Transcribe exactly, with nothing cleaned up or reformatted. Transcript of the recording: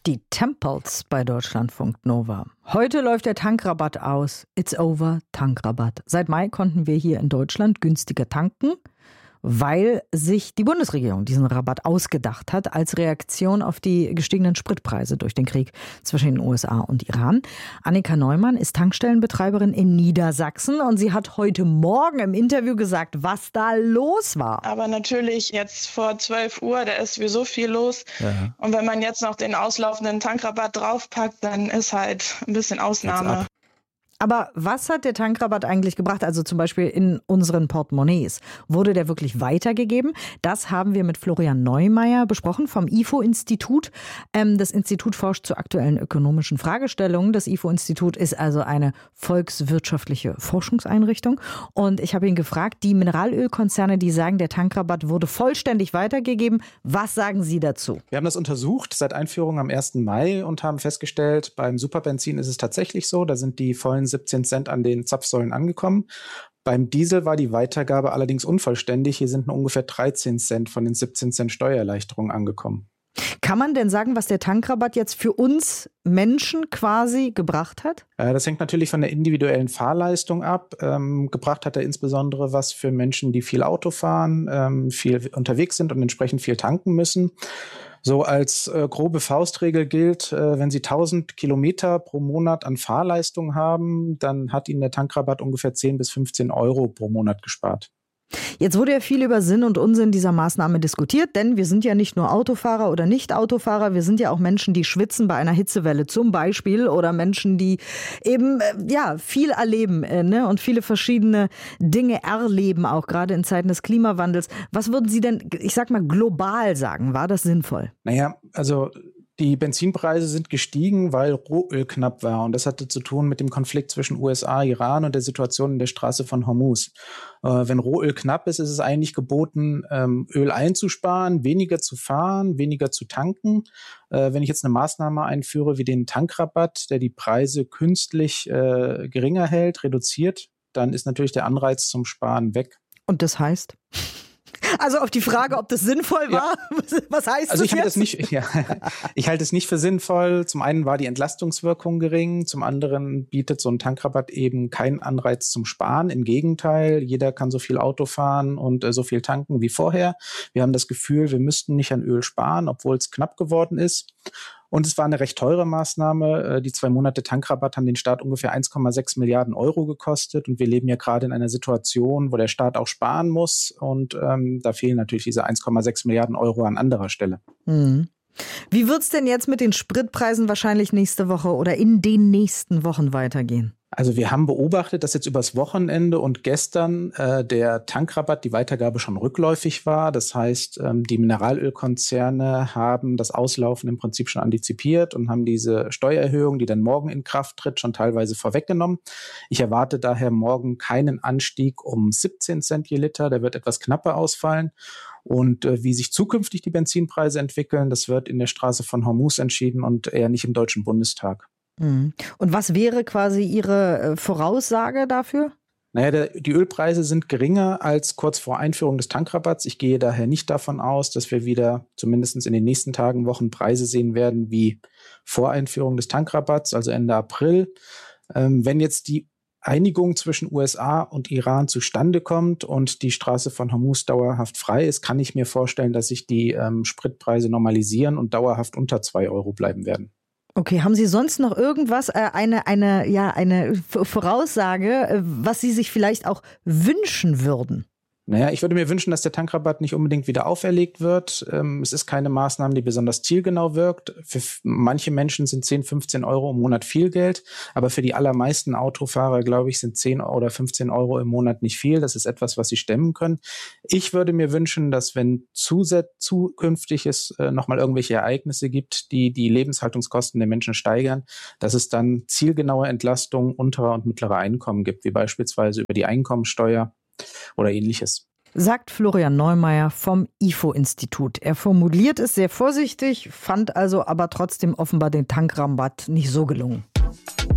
Die Tempels bei Deutschlandfunk Nova. Heute läuft der Tankrabatt aus. It's over, Tankrabatt. Seit Mai konnten wir hier in Deutschland günstiger tanken, weil sich die Bundesregierung diesen Rabatt ausgedacht hat als Reaktion auf die gestiegenen Spritpreise durch den Krieg zwischen den U S A und Iran. Annika Neumann ist Tankstellenbetreiberin in Niedersachsen und sie hat heute Morgen im Interview gesagt, was da los war. Aber natürlich jetzt vor zwölf Uhr, da ist sowieso viel los. Ja. Und wenn man jetzt noch den auslaufenden Tankrabatt draufpackt, dann ist halt ein bisschen Ausnahme. Aber was hat der Tankrabatt eigentlich gebracht? Also zum Beispiel in unseren Portemonnaies. Wurde der wirklich weitergegeben? Das haben wir mit Florian Neumeier besprochen vom I F O-Institut. Ähm, das Institut forscht zu aktuellen ökonomischen Fragestellungen. Das I F O-Institut ist also eine volkswirtschaftliche Forschungseinrichtung. Und ich habe ihn gefragt, die Mineralölkonzerne, die sagen, der Tankrabatt wurde vollständig weitergegeben. Was sagen Sie dazu? Wir haben das untersucht seit Einführung am ersten Mai und haben festgestellt, beim Superbenzin ist es tatsächlich so, da sind die vollen siebzehn Cent an den Zapfsäulen angekommen. Beim Diesel war die Weitergabe allerdings unvollständig. Hier sind nur ungefähr dreizehn Cent von den siebzehn Cent Steuererleichterung angekommen. Kann man denn sagen, was der Tankrabatt jetzt für uns Menschen quasi gebracht hat? Das hängt natürlich von der individuellen Fahrleistung ab. Ähm, gebracht hat er insbesondere was für Menschen, die viel Auto fahren, ähm, viel unterwegs sind und entsprechend viel tanken müssen. So als äh, grobe Faustregel gilt, äh, wenn Sie tausend Kilometer pro Monat an Fahrleistung haben, dann hat Ihnen der Tankrabatt ungefähr zehn bis fünfzehn Euro pro Monat gespart. Jetzt wurde ja viel über Sinn und Unsinn dieser Maßnahme diskutiert, denn wir sind ja nicht nur Autofahrer oder Nicht-Autofahrer, wir sind ja auch Menschen, die schwitzen bei einer Hitzewelle zum Beispiel oder Menschen, die eben ja viel erleben äh, ne? und viele verschiedene Dinge erleben, auch gerade in Zeiten des Klimawandels. Was würden Sie denn, ich sag mal, global sagen? War das sinnvoll? Naja, also die Benzinpreise sind gestiegen, weil Rohöl knapp war. Und das hatte zu tun mit dem Konflikt zwischen U S A, Iran und der Situation in der Straße von Hormuz. Äh, wenn Rohöl knapp ist, ist es eigentlich geboten, ähm, Öl einzusparen, weniger zu fahren, weniger zu tanken. Äh, wenn ich jetzt eine Maßnahme einführe wie den Tankrabatt, der die Preise künstlich äh, geringer hält, reduziert, dann ist natürlich der Anreiz zum Sparen weg. Und das heißt? Also auf die Frage, ob das sinnvoll war, ja. Was heißt also das ich halte jetzt? Es nicht, ja, ich halte es nicht für sinnvoll. Zum einen war die Entlastungswirkung gering, zum anderen bietet so ein Tankrabatt eben keinen Anreiz zum Sparen. Im Gegenteil, jeder kann so viel Auto fahren und äh, so viel tanken wie vorher. Wir haben das Gefühl, wir müssten nicht an Öl sparen, obwohl es knapp geworden ist. Und es war eine recht teure Maßnahme. Die zwei Monate Tankrabatt haben den Staat ungefähr eins Komma sechs Milliarden Euro gekostet. Und wir leben ja gerade in einer Situation, wo der Staat auch sparen muss. Und ähm, da fehlen natürlich diese eins Komma sechs Milliarden Euro an anderer Stelle. Mhm. Wie wird's denn jetzt mit den Spritpreisen wahrscheinlich nächste Woche oder in den nächsten Wochen weitergehen? Also wir haben beobachtet, dass jetzt übers Wochenende und gestern äh, der Tankrabatt, die Weitergabe schon rückläufig war. Das heißt, ähm, die Mineralölkonzerne haben das Auslaufen im Prinzip schon antizipiert und haben diese Steuererhöhung, die dann morgen in Kraft tritt, schon teilweise vorweggenommen. Ich erwarte daher morgen keinen Anstieg um siebzehn Cent je Liter. Der wird etwas knapper ausfallen. Und äh, wie sich zukünftig die Benzinpreise entwickeln, das wird in der Straße von Hormuz entschieden und eher nicht im Deutschen Bundestag. Und was wäre quasi Ihre Voraussage dafür? Naja, der, die Ölpreise sind geringer als kurz vor Einführung des Tankrabatts. Ich gehe daher nicht davon aus, dass wir wieder zumindest in den nächsten Tagen, Wochen Preise sehen werden wie vor Einführung des Tankrabatts, also Ende April. Ähm, wenn jetzt die Einigung zwischen U S A und Iran zustande kommt und die Straße von Hormuz dauerhaft frei ist, kann ich mir vorstellen, dass sich die ähm, Spritpreise normalisieren und dauerhaft unter zwei Euro bleiben werden. Okay, haben Sie sonst noch irgendwas, äh, eine, eine, ja, eine Voraussage, äh, was Sie sich vielleicht auch wünschen würden? Naja, ich würde mir wünschen, dass der Tankrabatt nicht unbedingt wieder auferlegt wird. Ähm, es ist keine Maßnahme, die besonders zielgenau wirkt. Für manche Menschen sind zehn, fünfzehn Euro im Monat viel Geld. Aber für die allermeisten Autofahrer, glaube ich, sind zehn oder fünfzehn Euro im Monat nicht viel. Das ist etwas, was sie stemmen können. Ich würde mir wünschen, dass wenn zusä- zukünftig es äh, nochmal irgendwelche Ereignisse gibt, die die Lebenshaltungskosten der Menschen steigern, dass es dann zielgenaue Entlastungen unterer und mittlerer Einkommen gibt, wie beispielsweise über die Einkommensteuer oder ähnliches. Sagt Florian Neumeier vom I F O-Institut. Er formuliert es sehr vorsichtig, fand also aber trotzdem offenbar den Tankrabatt nicht so gelungen.